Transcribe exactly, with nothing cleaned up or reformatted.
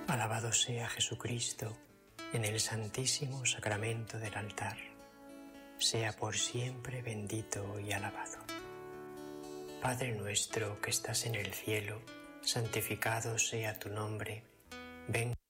Alabado sea Jesucristo en el santísimo sacramento del altar. Sea por siempre bendito y alabado. Padre nuestro que estás en el cielo, santificado sea tu nombre. Venga